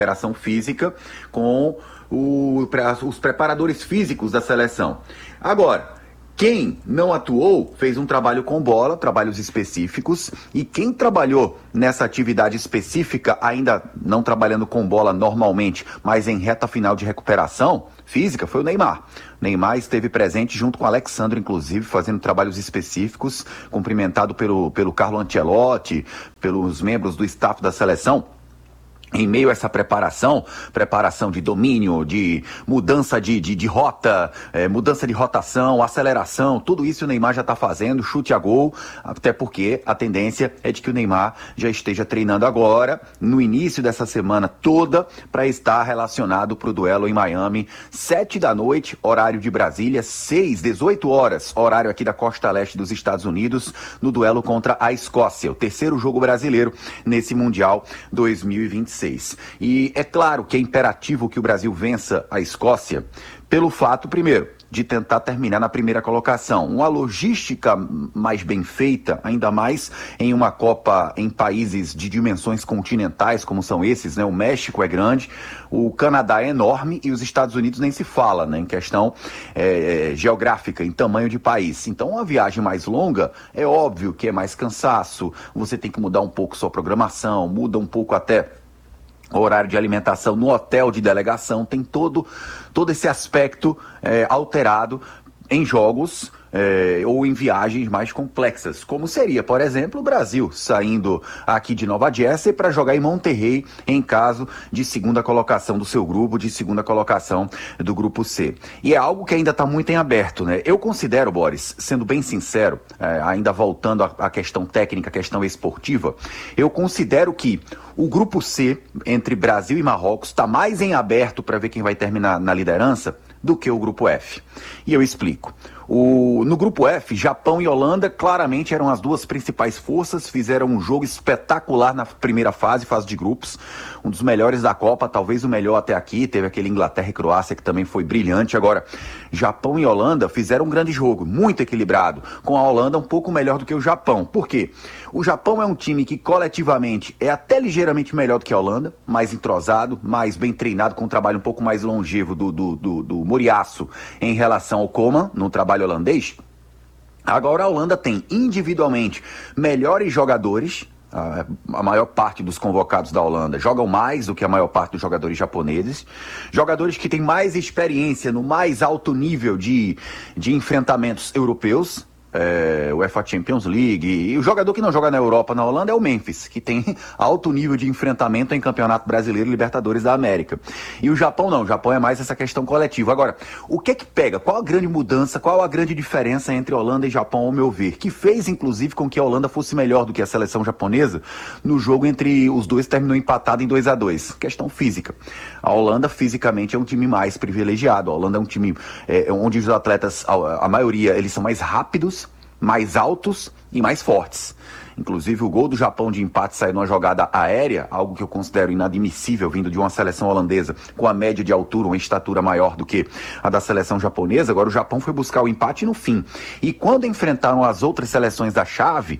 recuperação física com os preparadores físicos da seleção. Agora, quem não atuou fez um trabalho com bola, trabalhos específicos, e quem trabalhou nessa atividade específica, ainda não trabalhando com bola normalmente, mas em reta final de recuperação física, foi o Neymar. Neymar esteve presente junto com o Alexandre, inclusive, fazendo trabalhos específicos, cumprimentado pelo Carlo Ancelotti, pelos membros do staff da seleção. Em meio a essa preparação de domínio, de mudança de rota, mudança de rotação, aceleração, tudo isso o Neymar já está fazendo, chute a gol, até porque a tendência é de que o Neymar já esteja treinando agora, no início dessa semana toda, para estar relacionado para o duelo em Miami, 7 da noite, horário de Brasília, 18 horas, horário aqui da costa leste dos Estados Unidos, no duelo contra a Escócia, o terceiro jogo brasileiro nesse Mundial 2026. E é claro que é imperativo que o Brasil vença a Escócia pelo fato, primeiro, de tentar terminar na primeira colocação. Uma logística mais bem feita, ainda mais em uma Copa em países de dimensões continentais, como são esses, né? O México é grande, o Canadá é enorme e os Estados Unidos nem se fala, né? Em questão geográfica, em tamanho de país. Então, uma viagem mais longa, é óbvio que é mais cansaço, você tem que mudar um pouco sua programação, muda um pouco até horário de alimentação no hotel de delegação, tem todo esse aspecto alterado em jogos ou em viagens mais complexas, como seria, por exemplo, o Brasil saindo aqui de Nova Jersey para jogar em Monterrey em caso de segunda colocação do seu grupo, de segunda colocação do grupo C. E é algo que ainda está muito em aberto, né? Eu considero, Boris, sendo bem sincero, ainda voltando à questão técnica, à questão esportiva, eu considero que o grupo C, entre Brasil e Marrocos, está mais em aberto para ver quem vai terminar na liderança do que o grupo F. E eu explico. No grupo F, Japão e Holanda claramente eram as duas principais forças, fizeram um jogo espetacular na primeira fase de grupos, um dos melhores da Copa, talvez o melhor até aqui, teve aquele Inglaterra e Croácia que também foi brilhante. Agora, Japão e Holanda fizeram um grande jogo, muito equilibrado, com a Holanda um pouco melhor do que o Japão. Por quê? O Japão é um time que coletivamente é até ligeiramente melhor do que a Holanda, mais entrosado, mais bem treinado, com um trabalho um pouco mais longevo do Moriaço em relação ao Koeman, no trabalho holandês. Agora a Holanda tem individualmente melhores jogadores, a maior parte dos convocados da Holanda jogam mais do que a maior parte dos jogadores japoneses, jogadores que têm mais experiência no mais alto nível de enfrentamentos europeus, UEFA Champions League, e o jogador que não joga na Europa, na Holanda, é o Memphis, que tem alto nível de enfrentamento em Campeonato Brasileiro e Libertadores da América. E o Japão não, o Japão é mais essa questão coletiva. Agora, o que pega? Qual a grande mudança, qual a grande diferença entre Holanda e Japão, ao meu ver? Que fez, inclusive, com que a Holanda fosse melhor do que a seleção japonesa no jogo entre os dois, terminou empatado em 2-2. Questão física. A Holanda, fisicamente, é um time mais privilegiado. A Holanda é um time onde os atletas, a maioria, eles são mais rápidos, mais altos e mais fortes. Inclusive o gol do Japão de empate saiu numa jogada aérea, algo que eu considero inadmissível vindo de uma seleção holandesa com a média de altura, uma estatura maior do que a da seleção japonesa. Agora o Japão foi buscar o empate no fim. E quando enfrentaram as outras seleções da chave,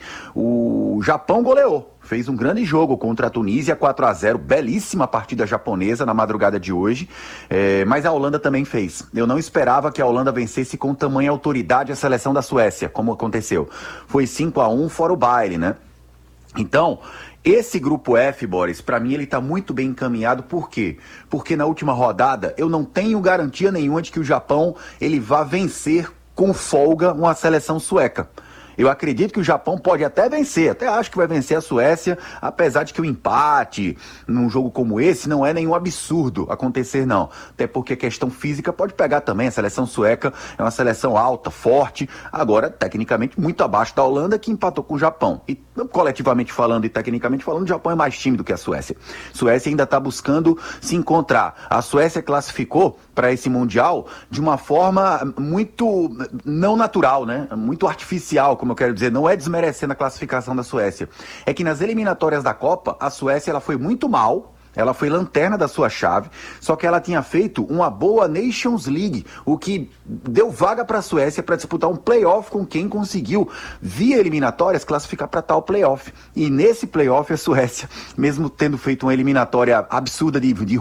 o Japão goleou. Fez um grande jogo contra a Tunísia, 4-0, belíssima partida japonesa na madrugada de hoje, mas a Holanda também fez. Eu não esperava que a Holanda vencesse com tamanha autoridade a seleção da Suécia, como aconteceu. Foi 5-1, fora o baile, né? Então, esse grupo F, Boris, para mim ele está muito bem encaminhado. Por quê? Porque na última rodada eu não tenho garantia nenhuma de que o Japão ele vá vencer com folga uma seleção sueca. Eu acredito que o Japão pode até vencer, até acho que vai vencer a Suécia, apesar de que o empate num jogo como esse não é nenhum absurdo acontecer, não. Até porque a questão física pode pegar também. A seleção sueca é uma seleção alta, forte, agora tecnicamente muito abaixo da Holanda, que empatou com o Japão. E coletivamente falando e tecnicamente falando, o Japão é mais time do que a Suécia. A Suécia ainda está buscando se encontrar. A Suécia classificou para esse Mundial de uma forma muito não natural, né? Muito artificial, como eu quero dizer. Não é desmerecendo a classificação da Suécia. É que nas eliminatórias da Copa, a Suécia ela foi muito mal Ela foi lanterna da sua chave, só que ela tinha feito uma boa Nations League, o que deu vaga para a Suécia para disputar um playoff com quem conseguiu, via eliminatórias, classificar para tal playoff. E nesse playoff a Suécia, mesmo tendo feito uma eliminatória absurda de